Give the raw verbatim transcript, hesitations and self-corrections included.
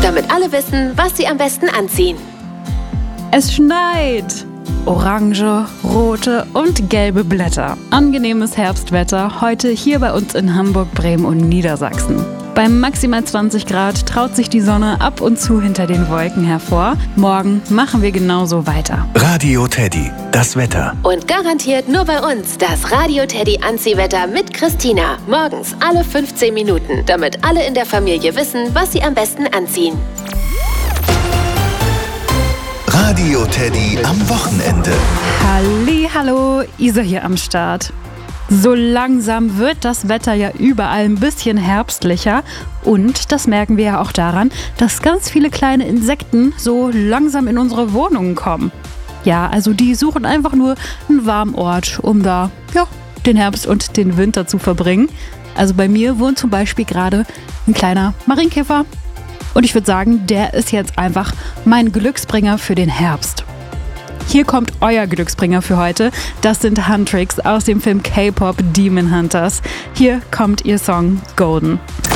damit alle wissen, was sie am besten anziehen. Es schneit. Orange, rote und gelbe Blätter. Angenehmes Herbstwetter heute hier bei uns in Hamburg, Bremen und Niedersachsen. Bei maximal zwanzig Grad traut sich die Sonne ab und zu hinter den Wolken hervor. Morgen machen wir genauso weiter. Radio Teddy, das Wetter. Und garantiert nur bei uns das Radio Teddy Anziehwetter mit Christina. Morgens alle fünfzehn Minuten, damit alle in der Familie wissen, was sie am besten anziehen. Radio Teddy am Wochenende. Halli, hallo, Isa hier am Start. So langsam wird das Wetter ja überall ein bisschen herbstlicher und das merken wir ja auch daran, dass ganz viele kleine Insekten so langsam in unsere Wohnungen kommen. Ja, also die suchen einfach nur einen warmen Ort, um da ja, den Herbst und den Winter zu verbringen. Also bei mir wohnt zum Beispiel gerade ein kleiner Marienkäfer und ich würde sagen, der ist jetzt einfach mein Glücksbringer für den Herbst. Hier kommt euer Glücksbringer für heute. Das sind Huntrix aus dem Film K-Pop Demon Hunters. Hier kommt ihr Song Golden.